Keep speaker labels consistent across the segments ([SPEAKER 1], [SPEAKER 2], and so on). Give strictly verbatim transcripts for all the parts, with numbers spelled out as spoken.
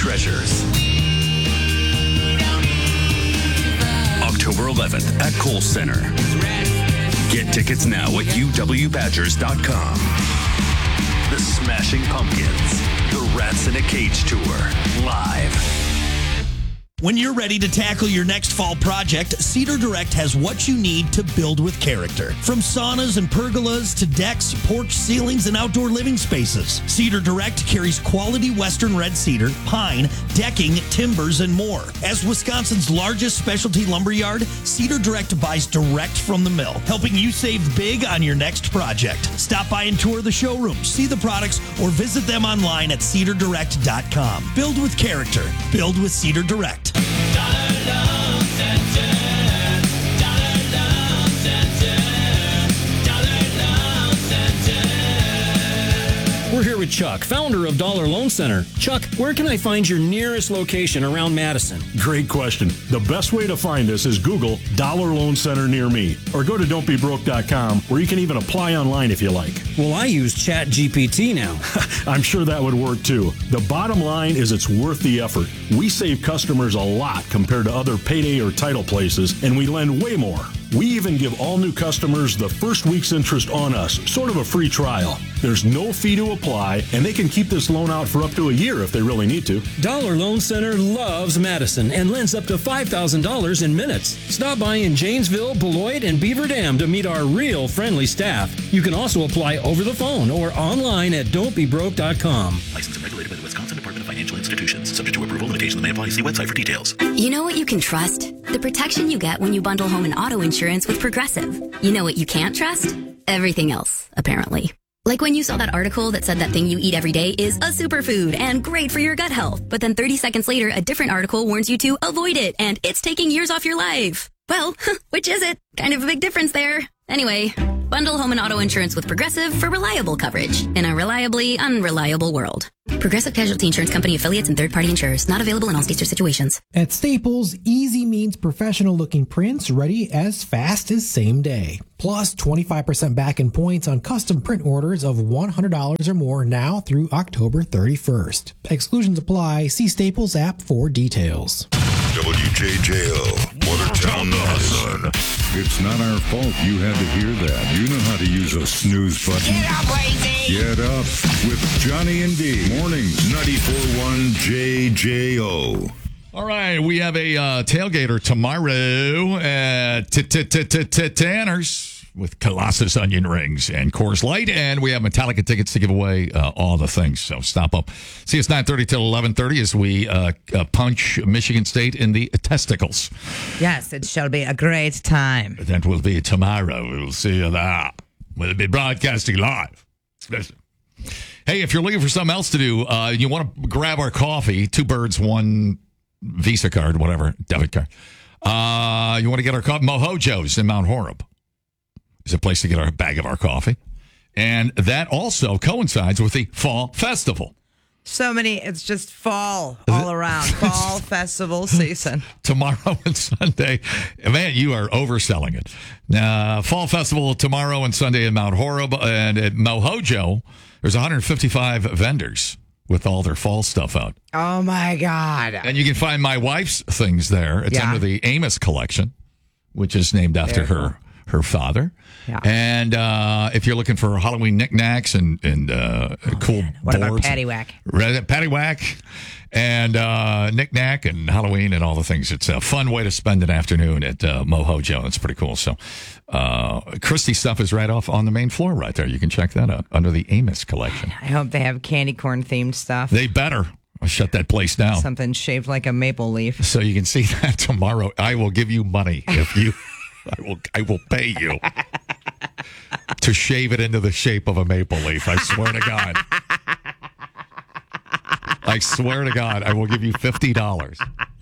[SPEAKER 1] treasures. October eleventh at Kohl Center. Get tickets now at U W Badgers dot com. The Smashing Pumpkins, the Rats in a Cage Tour, live.
[SPEAKER 2] When you're ready to tackle your next fall project, Cedar Direct has what you need to build with character. From saunas and pergolas to decks, porch ceilings, and outdoor living spaces, Cedar Direct carries quality Western red cedar, pine, decking, timbers, and more. As Wisconsin's largest specialty lumber yard, Cedar Direct buys direct from the mill, helping you save big on your next project. Stop by and tour the showroom, see the products, or visit them online at Cedar Direct dot com. Build with character. Build with Cedar Direct.
[SPEAKER 3] We're here with Chuck, founder of Dollar Loan Center. Chuck, where can I find your nearest location around Madison?
[SPEAKER 4] Great question. The best way to find us is Google Dollar Loan Center near me, or go to don't be broke dot com, where you can even apply online if you like.
[SPEAKER 3] Well, I use Chat G P T now.
[SPEAKER 4] I'm sure that would work too. The bottom line is it's worth the effort. We save customers a lot compared to other payday or title places, and we lend way more. We even give all new customers the first week's interest on us, sort of a free trial. There's no fee to apply, and they can keep this loan out for up to a year if they really need to.
[SPEAKER 3] Dollar Loan Center loves Madison and lends up to five thousand dollars in minutes. Stop by in Janesville, Beloit, and Beaver Dam to meet our real friendly staff. You can also apply over the phone or online at don't be broke dot com.
[SPEAKER 5] Licensed and regulated by the Wisconsin Department of Financial Institutions. Subject to approval, limitations may apply. See website for details.
[SPEAKER 6] You know what you can trust? The protection you get when you bundle home and auto insurance with Progressive. You know what you can't trust? Everything else, apparently. Like when you saw that article that said that thing you eat every day is a superfood and great for your gut health. But then thirty seconds later, a different article warns you to avoid it and it's taking years off your life. Well, which is it? Kind of a big difference there. Anyway, bundle home and auto insurance with Progressive for reliable coverage in a reliably unreliable world. Progressive Casualty Insurance Company affiliates and third-party insurers. Not available in all states or situations.
[SPEAKER 7] At Staples, easy means professional-looking prints ready as fast as same day. Plus twenty-five percent back in points on custom print orders of one hundred dollars or more now through October thirty-first. Exclusions apply. See Staples app for details.
[SPEAKER 8] W J J O, Watertown, Madison.
[SPEAKER 9] It's not our fault you had to hear that. You know how to use a snooze button.
[SPEAKER 10] Get up, Lazy!
[SPEAKER 9] Get up with Johnny and D. Mornings,
[SPEAKER 8] ninety-four point one J J O.
[SPEAKER 11] All right, we have a uh, tailgater tomorrow at Tanner's with Colossus onion rings and Coors Light, and we have Metallica tickets to give away, uh, all the things. So stop up. See us nine thirty till eleven thirty as we uh, uh, punch Michigan State in the testicles.
[SPEAKER 12] Yes, it shall be a great time.
[SPEAKER 11] That will be tomorrow. We'll see you there. We'll be broadcasting live. Listen. Hey, if you're looking for something else to do, uh, you want to grab our coffee, two birds, one Visa card, whatever, debit card. Uh, you want to get our coffee? Mohojo's in Mount Horeb is a place to get our bag of our coffee. And that also coincides with the Fall Festival.
[SPEAKER 12] So many, it's just fall all around. Fall festival season.
[SPEAKER 11] Tomorrow and Sunday. Man, you are overselling it. Uh, Fall Festival tomorrow and Sunday in Mount Horeb. And at Mohojo, there's one hundred fifty-five vendors with all their fall stuff out.
[SPEAKER 12] Oh, my God.
[SPEAKER 11] And you can find my wife's things there. It's
[SPEAKER 12] Yeah.
[SPEAKER 11] under the Amos collection, which is named after
[SPEAKER 12] Very
[SPEAKER 11] her her father.
[SPEAKER 12] Yeah.
[SPEAKER 11] And uh, if you're looking for Halloween knickknacks and, and uh, cool
[SPEAKER 12] What about
[SPEAKER 11] boards.
[SPEAKER 12] paddywhack?
[SPEAKER 11] Red- Paddywhack and uh, knickknack and Halloween and all the things. It's a fun way to spend an afternoon at uh, Mohojo. It's pretty cool. So uh, Christie's stuff is right off on the main floor right there. You can check that out under the Amos collection.
[SPEAKER 12] I hope they have candy corn themed stuff.
[SPEAKER 11] They better. I'll shut that place down.
[SPEAKER 12] Something shaped like a maple leaf.
[SPEAKER 11] So you can see that tomorrow. I will give you money if you... I will I will pay you to shave it into the shape of a maple leaf. I swear to God. I swear to God, I will give you fifty dollars.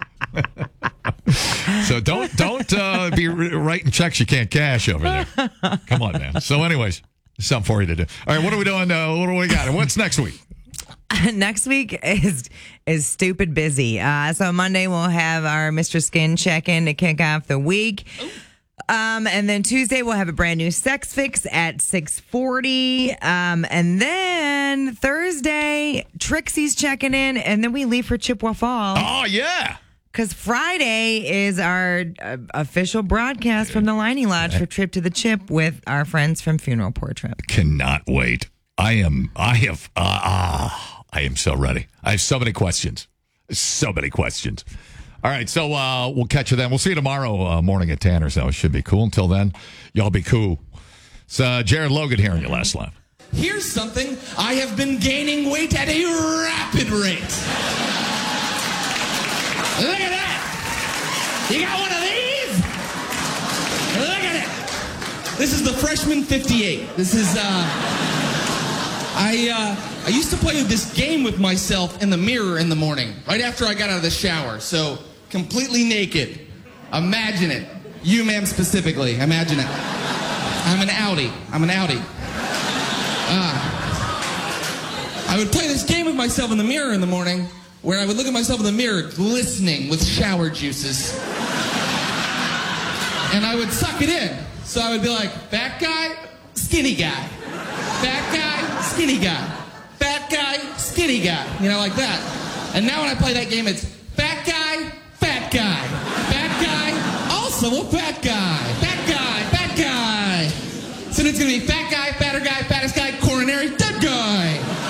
[SPEAKER 11] So don't don't uh, be writing checks you can't cash over there. Come on, man. So anyways, something for you to do. All right, what are we doing? Uh, what do we got? And what's next week?
[SPEAKER 12] Next week is is stupid busy. Uh, so Monday we'll have our Mister Skin check-in to kick off the week. Um, and then Tuesday we'll have a brand new Sex Fix at six forty. Um, and then then Thursday, Trixie's checking in, and then we leave for Chippewa Falls.
[SPEAKER 11] Oh, yeah.
[SPEAKER 12] Because Friday is our uh, official broadcast from the Liney Lodge for Trip to the Chip with our friends from Funeral Portrait.
[SPEAKER 11] Cannot wait. I am, I have, uh, ah, I am so ready. I have so many questions. So many questions. All right, so uh, we'll catch you then. We'll see you tomorrow uh, morning at ten or so. It should be cool. Until then, y'all be cool. It's uh, Jared Logan here on your last laugh.
[SPEAKER 10] Here's something. I have been gaining weight at a rapid rate. Look at that. You got one of these? Look at it. This is the Freshman fifty-eight. This is, uh, I, uh, I used to play this game with myself in the mirror in the morning, right after I got out of the shower. So, completely naked. Imagine it. You, ma'am, specifically. Imagine it. I'm an outie. I'm an outie. Uh, I would play this game with myself in the mirror in the morning, where I would look at myself in the mirror glistening with shower juices. And I would suck it in. So I would be like, fat guy, skinny guy. Fat guy, skinny guy. Fat guy, skinny guy. You know, like that. And now when I play that game, it's fat guy, fat guy. Fat guy, also a fat guy. Fat guy, fat guy. So it's going to be fat guy, fatter guy, fattest guy, coronary, dead guy.